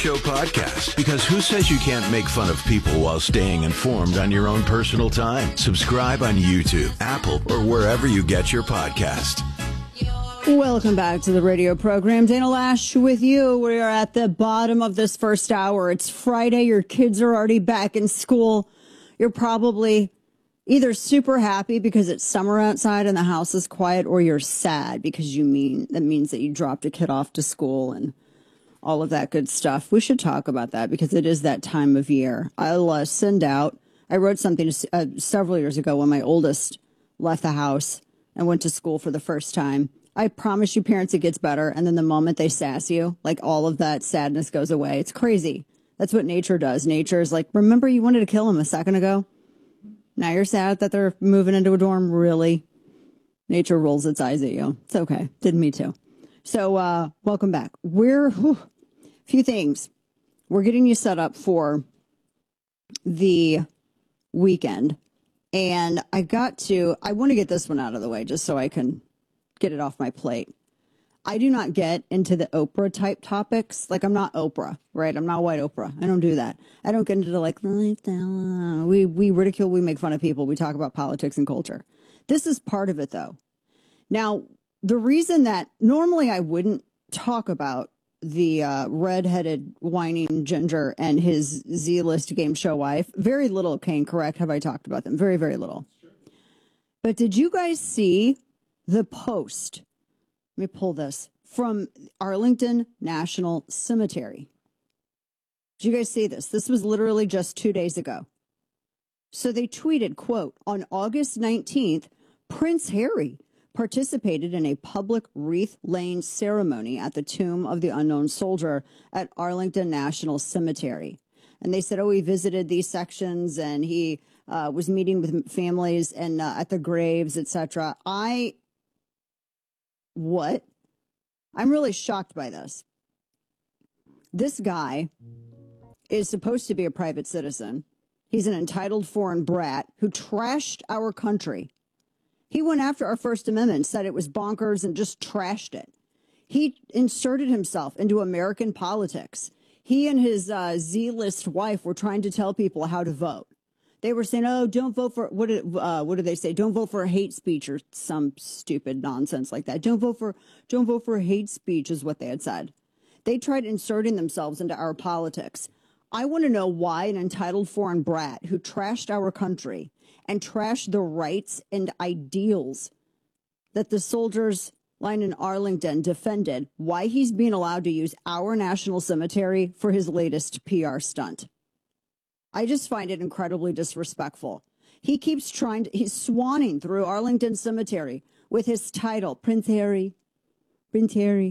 Show podcast, because who says you can't make fun of people while staying informed on your own personal time? Subscribe on YouTube, Apple, or wherever you get your podcast. Welcome back to the radio program. Dana Lash with you. We are at the bottom of this first hour. It's Friday. Your kids are already back in school. You're probably either super happy because it's summer outside and the house is quiet, or you're sad because that means that you dropped a kid off to school and all of that good stuff. We should talk about that because it is that time of year. I'll send out, I wrote something several years ago when my oldest left the house and went to school for the first time. I promise you, parents, it gets better. And then the moment they sass you, like all of that sadness goes away. It's crazy. That's what nature does. Nature is like, remember you wanted to kill him a second ago? Now you're sad that they're moving into a dorm? Really? Nature rolls its eyes at you. It's okay. Did me too. So welcome back. Few things. We're getting you set up for the weekend. And I want to get this one out of the way just so I can get it off my plate. I do not get into the Oprah type topics. Like, I'm not Oprah, right? I'm not white Oprah. I don't do that. I don't get into the lifestyle. We ridicule, we make fun of people. We talk about politics and culture. This is part of it, though. Now, the reason that normally I wouldn't talk about the redheaded whining ginger and his Z-list game show wife, very little, Kane, correct? Have I talked about them? Very, very little. But did you guys see the post? Let me pull this from Arlington National Cemetery. Did you guys see this? This was literally just 2 days ago. So they tweeted, quote, on August 19th, Prince Harry participated in a public wreath-laying ceremony at the tomb of the unknown soldier at Arlington National Cemetery. And they said, he visited these sections and he was meeting with families and at the graves, etc. What? I'm really shocked by this. This guy is supposed to be a private citizen. He's an entitled foreign brat who trashed our country. He went after our First Amendment, said it was bonkers, and just trashed it. He inserted himself into American politics. He and his Z-list wife were trying to tell people how to vote. They were saying, don't vote for, what did they say? Don't vote for hate speech or some stupid nonsense like that. Don't vote for hate speech is what they had said. They tried inserting themselves into our politics. I want to know why an entitled foreign brat who trashed our country and trashed the rights and ideals that the soldiers lying in Arlington defended, why he's being allowed to use our national cemetery for his latest PR stunt. I just find it incredibly disrespectful. He keeps he's swanning through Arlington Cemetery with his title, Prince Harry.